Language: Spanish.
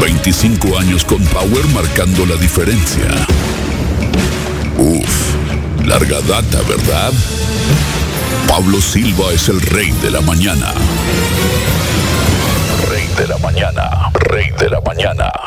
25 años con Power marcando la diferencia. Uf, larga data, ¿verdad? Pablo Silva es el rey de la mañana. Rey de la mañana, rey de la mañana.